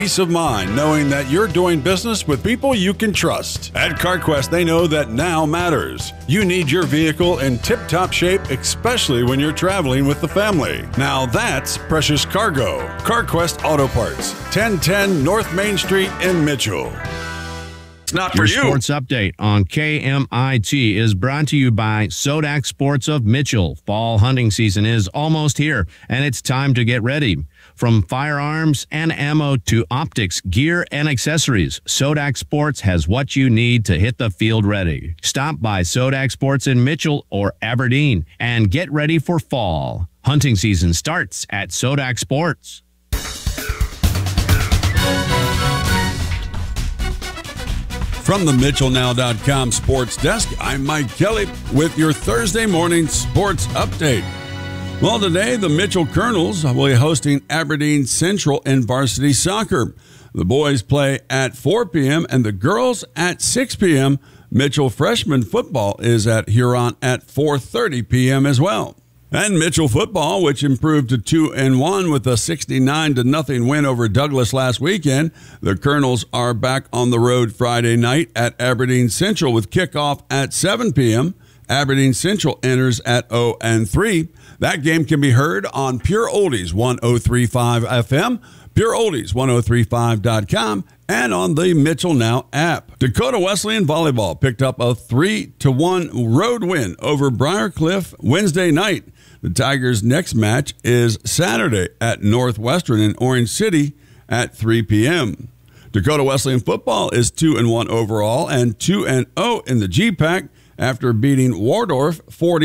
Peace of mind knowing that you're doing business with people you can trust. At CarQuest, they know that now matters. You need your vehicle in tip-top shape, especially when you're traveling with the family. Now that's precious cargo. CarQuest Auto Parts, 1010 North Main Street in Mitchell. It's not for you. Sports update on KMIT is brought to you by Sodak Sports of Mitchell. Fall hunting season is almost here, and it's time to get ready. From firearms and ammo to optics, gear, and accessories, Sodak Sports has what you need to hit the field ready. Stop by Sodak Sports in Mitchell or Aberdeen and get ready for fall. Hunting season starts at Sodak Sports. From the MitchellNow.com sports desk, I'm Mike Kelly with your Thursday morning sports update. Well, today, the Mitchell Colonels will be hosting Aberdeen Central in varsity soccer. The boys play at 4 p.m. and the girls at 6 p.m. Mitchell freshman football is at Huron at 4:30 p.m. as well. And Mitchell football, which improved to 2-1 with a 69-0 win over Douglas last weekend. The Colonels are back on the road Friday night at Aberdeen Central with kickoff at 7 p.m. Aberdeen Central enters at 0-3. That game can be heard on Pure Oldies 103.5 FM, pureoldies1035.com, and on the Mitchell Now app. Dakota Wesleyan Volleyball picked up a 3-1 road win over Briarcliff Wednesday night. The Tigers' next match is Saturday at Northwestern in Orange City at 3 p.m. Dakota Wesleyan football is 2-1 overall and 2-0 in the GPAC after beating Waldorf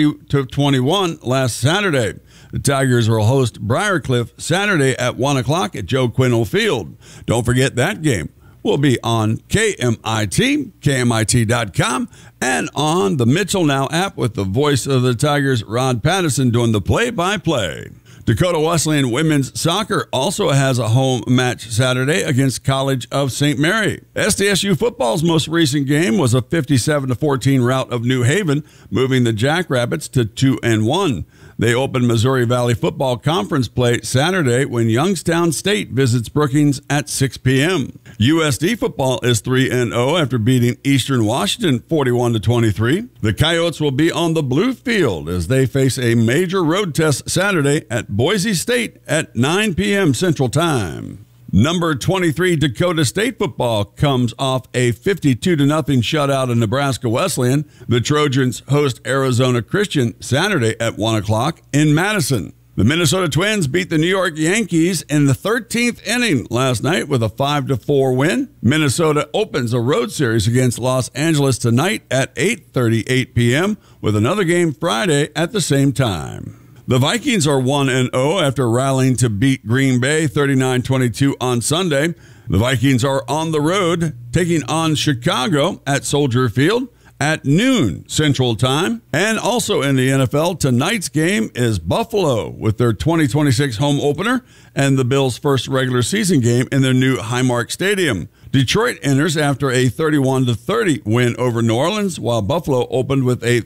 40-21 last Saturday. The Tigers will host Briarcliff Saturday at 1 o'clock at Joe Quinnell Field. Don't forget that game will be on KMIT, KMIT.com, and on the Mitchell Now app with the voice of the Tigers, Rod Patterson, doing the play-by-play. Dakota Wesleyan women's soccer also has a home match Saturday against College of St. Mary. SDSU football's most recent game was a 57-14 rout of New Haven, moving the Jackrabbits to 2-1. They open Missouri Valley Football Conference play Saturday when Youngstown State visits Brookings at 6 p.m. USD football is 3-0 after beating Eastern Washington 41-23. The Coyotes will be on the blue field as they face a major road test Saturday at Boise State at 9 p.m. Central Time. Number 23 Dakota State football comes off a 52-0 shutout of Nebraska Wesleyan. The Trojans host Arizona Christian Saturday at 1 o'clock in Madison. The Minnesota Twins beat the New York Yankees in the 13th inning last night with a 5-4 win. Minnesota opens a road series against Los Angeles tonight at 8:38 p.m. with another game Friday at the same time. The Vikings are 1-0 after rallying to beat Green Bay 39-22 on Sunday. The Vikings are on the road, taking on Chicago at Soldier Field at noon Central Time. And also in the NFL, tonight's game is Buffalo with their 2026 home opener and the Bills' first regular season game in their new Highmark Stadium. Detroit enters after a 31-30 win over New Orleans, while Buffalo opened with a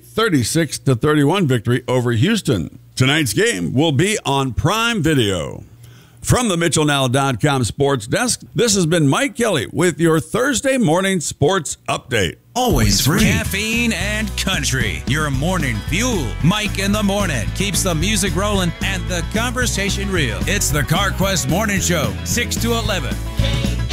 36-31 victory over Houston. Tonight's game will be on Prime Video. From the MitchellNow.com sports desk, this has been Mike Kelly with your Thursday morning sports update. Always free. Caffeine and country. Your morning fuel. Mike in the morning keeps the music rolling and the conversation real. It's the CarQuest Morning Show, 6 to 11.